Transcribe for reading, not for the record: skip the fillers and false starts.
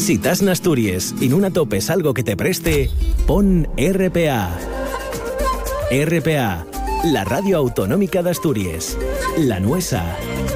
Si t'has n'Astúries i no topes algo que te preste, pon RPA. RPA, la radio autonómica de Asturias. La nuestra.